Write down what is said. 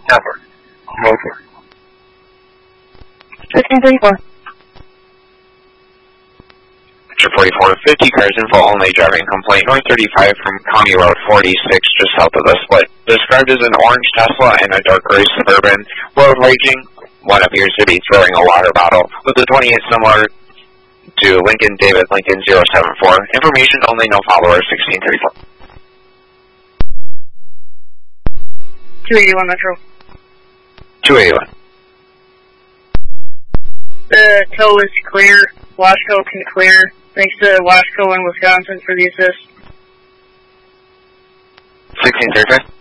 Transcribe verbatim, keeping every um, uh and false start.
Over. Over. fifteen thirty-four. Picture forty-four, fifty cars in full only driving complaint north thirty-five from County Road forty-six just south of the split. Described as an orange Tesla and a dark gray Suburban. Road raging. One appears to be throwing a water bottle with the twenty-eight similar to Lincoln David Lincoln zero seven four. Information only, no followers, sixteen thirty-four. two eighty-one Metro. two eighty-one. The tow is clear. Washco can clear. Thanks to Washco in Wisconsin for the assist. sixteen thirty-five.